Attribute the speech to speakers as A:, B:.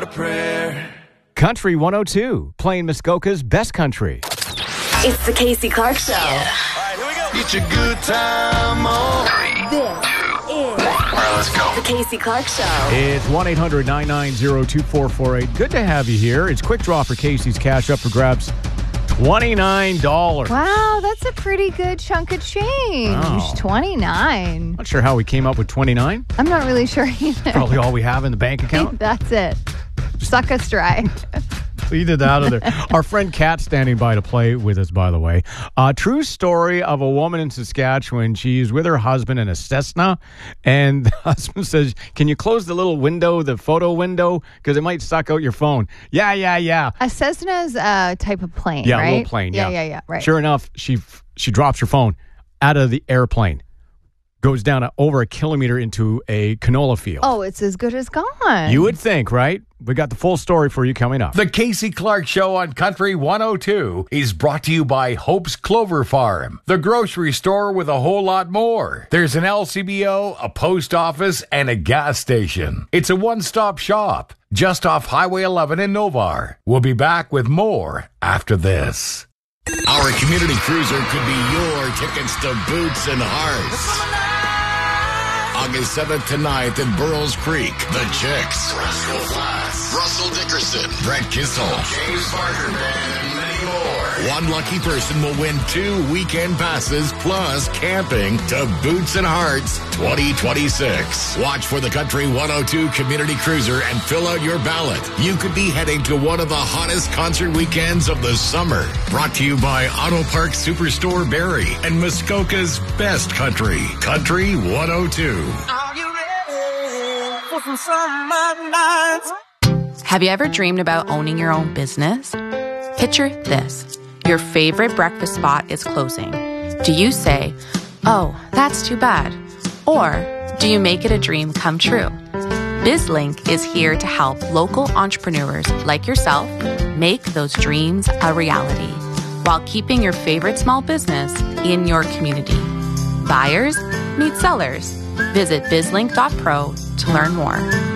A: prayer.
B: Country 102, playing Muskoka's best country.
C: It's the Casey Clark Show.
A: Yeah. All right, here we go. Get your good time on.
C: This is
A: All right, let's go.
C: the Casey Clark Show.
B: It's 1-800-990-2448. Good to have you here. It's Quick Draw for Casey's Cash up for grabs. $29.
D: Wow, that's a pretty good chunk of change.
B: Wow.
D: 29.
B: Not sure how we came up with 29.
D: I'm not really sure either.
B: Probably all we have in the bank account.
D: That's it. Suck us dry.
B: Either that or there. Our friend Kat standing by to play with us, by the way. True story of a woman in Saskatchewan. She's with her husband in a Cessna, and the husband says, "Can you close the little window, the photo window, because it might suck out your phone?" Yeah.
D: A Cessna is a type of plane,
B: Yeah,
D: right?
B: a little plane,
D: Yeah, right.
B: Sure enough, she drops her phone out of the airplane, goes down over a kilometer into a canola field.
D: Oh, it's as good as gone.
B: You would think, right? We got the full story for you coming up.
E: The Casey Clark Show on Country 102 is brought to you by Hope's Clover Farm, the grocery store with a whole lot more. There's an LCBO, a post office, and a gas station. It's a one-stop shop just off Highway 11 in Novar. We'll be back with more after this.
F: Our community cruiser could be your tickets to Boots and Hearts. August 7th to 9th in Burroughs Creek. The Chicks. Russell Flass. Russell Dickerson. Brett Kissel. James Barker Band, and many more. One lucky person will win 2 weekend passes plus camping to Boots and Hearts 2026. Watch for the Country 102 Community Cruiser and fill out your ballot. You could be heading to one of the hottest concert weekends of the summer. Brought to you by Auto Park Superstore Barrie and Muskoka's best country. Country 102.
A: Are you ready for some summer nights?
G: Have you ever dreamed about owning your own business? Picture this. Your favorite breakfast spot is closing. Do you say, "Oh, that's too bad"? Or do you make it a dream come true? BizLink is here to help local entrepreneurs like yourself make those dreams a reality while keeping your favorite small business in your community. Buyers meet sellers. Visit bizlink.pro to learn more.